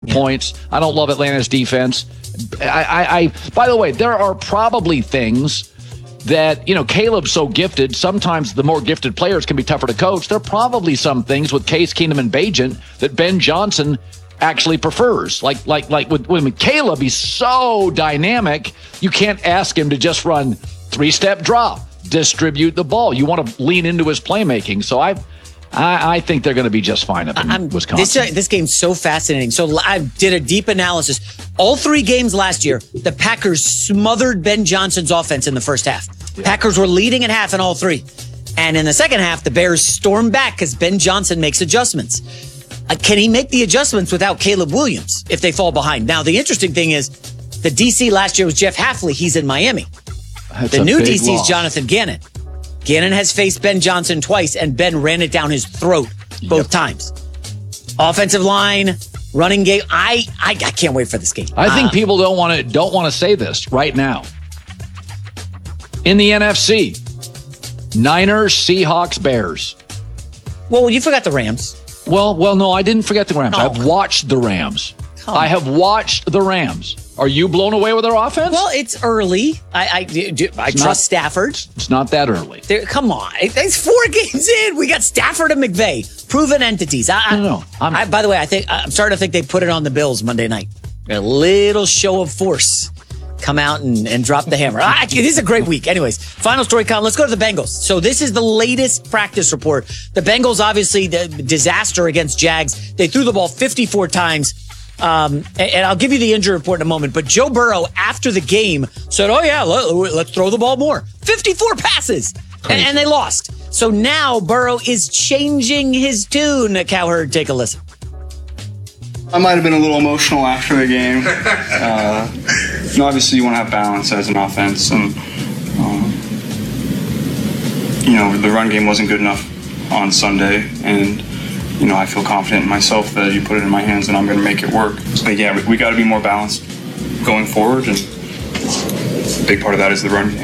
points. I don't love Atlanta's defense. By the way, there are probably things that, Caleb's so gifted. Sometimes the more gifted players can be tougher to coach. There are probably some things with Case Keenum and Bagent that Ben Johnson actually prefers. Like with Caleb, he's so dynamic. You can't ask him to just run 3-step drop, distribute the ball. You want to lean into his playmaking. So I think they're going to be just fine up in Wisconsin. This game's so fascinating. So I did a deep analysis. All 3 games last year, the Packers smothered Ben Johnson's offense in the first half. Yeah. Packers were leading at half in all 3. And in the second half, the Bears stormed back because Ben Johnson makes adjustments. Can he make the adjustments without Caleb Williams if they fall behind? Now, the interesting thing is the DC last year was Jeff Hafley. He's in Miami. The new DC is Jonathan Gannon. Gannon has faced Ben Johnson twice, and Ben ran it down his throat both times. Offensive line, running game. I can't wait for this game. I think people don't want to say this right now. In the NFC, Niners, Seahawks, Bears. Well, you forgot the Rams. Well, no, I didn't forget the Rams. I've watched the Rams. I have watched the Rams. Are you blown away with their offense? Well, it's early. I trust Stafford. It's not that early. Come on. It's 4 games in. We got Stafford and McVay. Proven entities. No. By the way, I'm starting to think they put it on the Bills Monday night. A little show of force. Come out and drop the hammer. This is a great week. Anyways, final story, Colin. Let's go to the Bengals. So this is the latest practice report. The Bengals, obviously, the disaster against Jags. They threw the ball 54 times. And I'll give you the injury report in a moment. But Joe Burrow, after the game, said, let's throw the ball more. 54 passes. And they lost. So now Burrow is changing his tune. Cowherd, take a listen. I might have been a little emotional after the game. Obviously, you want to have balance as an offense. And, the run game wasn't good enough on Sunday. And, I feel confident in myself that you put it in my hands and I'm going to make it work. But, yeah, we got to be more balanced going forward. And a big part of that is the run game.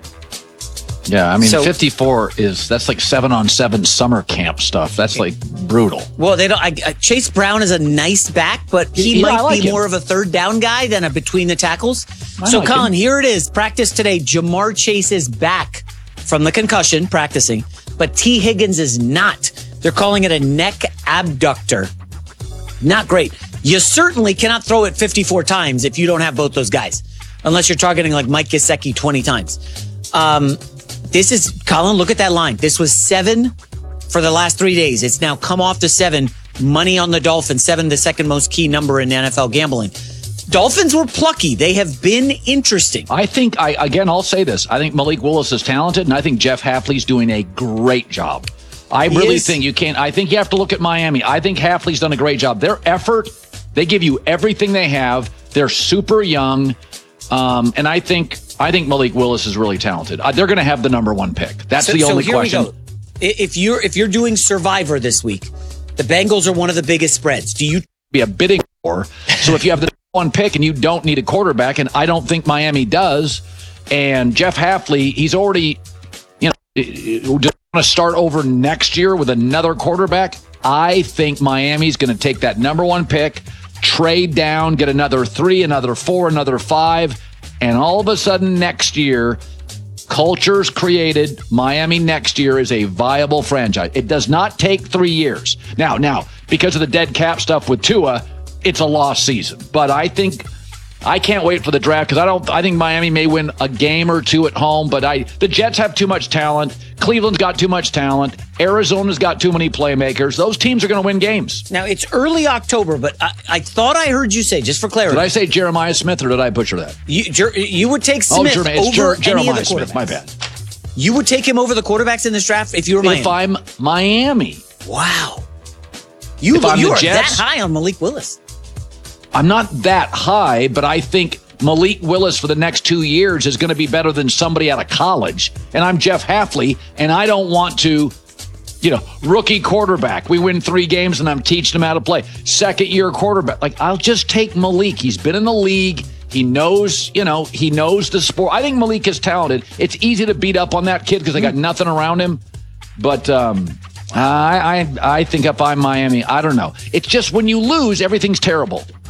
Yeah, 54 that's like 7-on-7 summer camp stuff. That's like brutal. Well, they don't. Chase Brown is a nice back, but he might be more of a third down guy than a between the tackles. So, Colin, here it is. Practice today. Jamar Chase is back from the concussion, practicing, but T. Higgins is not. They're calling it a neck abductor. Not great. You certainly cannot throw it 54 times if you don't have both those guys, unless you're targeting like Mike Gesicki 20 times. This is, Colin, look at that line. This was 7 for the last 3 days. It's now come off to 7. Money on the Dolphins. 7, the second most key number in NFL gambling. Dolphins were plucky. They have been interesting. I think, I'll say this. I think Malik Willis is talented, and I think Jeff Hafley's doing a great job. I think you have to look at Miami. I think Hafley's done a great job. Their effort, they give you everything they have. They're super young. And I think Malik Willis is really talented. They're going to have the number 1 pick. That's the only question. We go. If you're doing Survivor this week, the Bengals are one of the biggest spreads. Do you be a bidding war? So if you have the 1 pick and you don't need a quarterback, and I don't think Miami does, and Jeff Hafley, he's already, just want to start over next year with another quarterback. I think Miami's going to take that number 1 pick, trade down, get another 3, another 4, another 5, and all of a sudden next year, culture's created. Miami next year is a viable franchise. It does not take 3 years. Now, because of the dead cap stuff with Tua, it's a lost season. But I can't wait for the draft because I think Miami may win a game or 2 at home, but the Jets have too much talent. Cleveland's got too much talent. Arizona's got too many playmakers. Those teams are going to win games. Now, it's early October, but I thought I heard you say, just for clarity. Did I say Jeremiah Smith or did I butcher that? You would take Smith over any of the quarterbacks. Smith, my bad. You would take him over the quarterbacks in this draft if you were Miami? If I'm Miami. Wow. You are that high on Malik Willis. I'm not that high, but I think Malik Willis for the next 2 years is going to be better than somebody out of college. And I'm Jeff Hafley, and I don't want to, rookie quarterback. We win 3 games, and I'm teaching him how to play. Second-year quarterback. I'll just take Malik. He's been in the league. He knows, he knows the sport. I think Malik is talented. It's easy to beat up on that kid because they got nothing around him. But I think if I'm Miami, I don't know. It's just when you lose, everything's terrible.